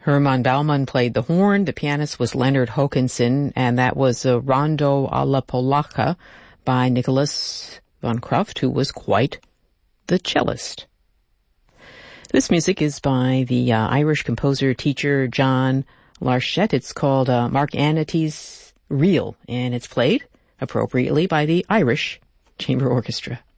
Herman Baumann played the horn. The pianist was Leonard Hokanson, and that was a Rondo alla Polacca by Nicholas von Kruft, who was quite the cellist. This music is by the Irish composer-teacher John Larchette. It's called Mark Anity's Reel, and it's played appropriately by the Irish Chamber Orchestra.